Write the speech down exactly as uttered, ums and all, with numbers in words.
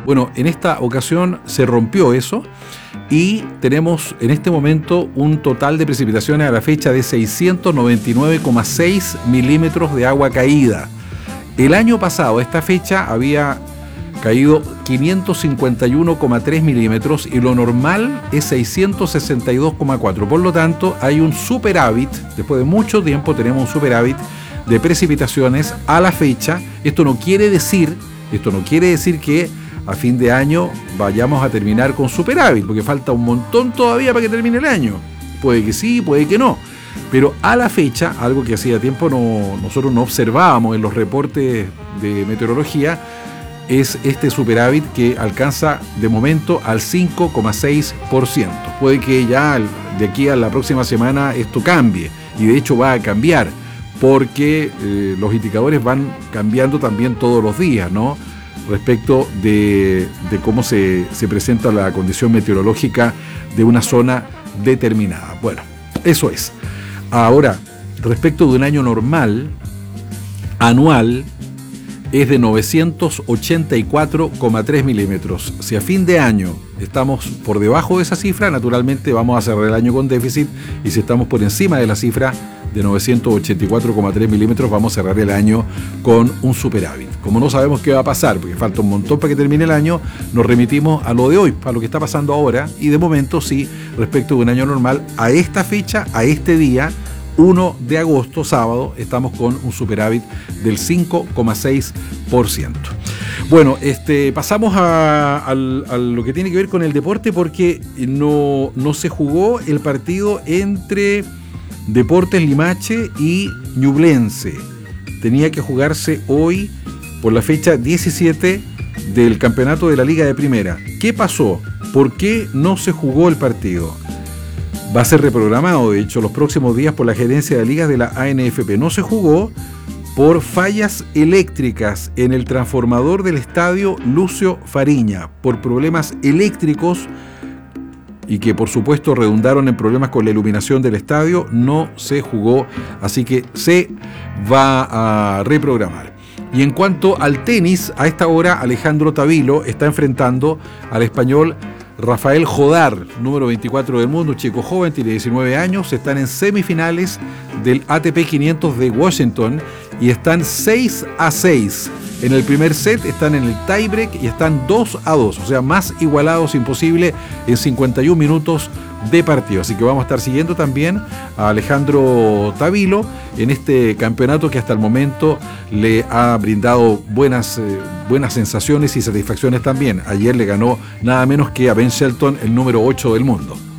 Bueno, en esta ocasión se rompió eso y tenemos en este momento un total de precipitaciones a la fecha de seiscientos noventa y nueve coma seis milímetros de agua caída. El año pasado, a esta fecha, había caído quinientos cincuenta y uno coma tres milímetros y lo normal es seiscientos sesenta y dos coma cuatro. Por lo tanto, hay un superávit, después de mucho tiempo tenemos un superávit de precipitaciones a la fecha. Esto no quiere decir, esto no quiere decir que a fin de año vayamos a terminar con superávit, porque falta un montón todavía para que termine el año. Puede que sí, puede que no. Pero a la fecha, algo que hacía tiempo no, nosotros no observábamos en los reportes de meteorología, es este superávit que alcanza de momento al cinco coma seis por ciento. Puede que ya de aquí a la próxima semana esto cambie, y de hecho va a cambiar, porque eh, los indicadores van cambiando también todos los días, ¿no? Respecto de, de cómo se, se presenta la condición meteorológica de una zona determinada. Bueno, eso es. Ahora, respecto de un año normal, anual, es de novecientos ochenta y cuatro coma tres milímetros. Si a fin de año estamos por debajo de esa cifra, naturalmente vamos a cerrar el año con déficit, y si estamos por encima de la cifra de novecientos ochenta y cuatro coma tres milímetros, vamos a cerrar el año con un superávit. Como no sabemos qué va a pasar, porque falta un montón para que termine el año, nos remitimos a lo de hoy, a lo que está pasando ahora, y de momento sí, respecto de un año normal, a esta fecha, a este día, primero de agosto, sábado, estamos con un superávit del cinco coma seis por ciento. Bueno, este, pasamos a, a, a lo que tiene que ver con el deporte, porque no, no se jugó el partido entre Deportes Limache y Ñublense. Tenía que jugarse hoy por la fecha diecisiete del campeonato de la Liga de Primera. ¿Qué pasó? ¿Por qué no se jugó el partido? Va a ser reprogramado, de hecho, los próximos días por la gerencia de ligas de la A N F P. No se jugó por fallas eléctricas en el transformador del estadio Lucio Fariña, por problemas eléctricos, y que por supuesto redundaron en problemas con la iluminación del estadio. No se jugó, así que se va a reprogramar. Y en cuanto al tenis, a esta hora Alejandro Tavilo está enfrentando al español Rafael Jodar, número veinticuatro del mundo, un chico joven, tiene diecinueve años, están en semifinales del A T P quinientos de Washington y están seis a seis. En el primer set están en el tiebreak y están dos a dos, o sea, más igualados imposible en cincuenta y un minutos de partido. Así que vamos a estar siguiendo también a Alejandro Tavilo en este campeonato que hasta el momento le ha brindado buenas, eh, buenas sensaciones y satisfacciones también. Ayer le ganó nada menos que a Ben Shelton, el número ocho del mundo.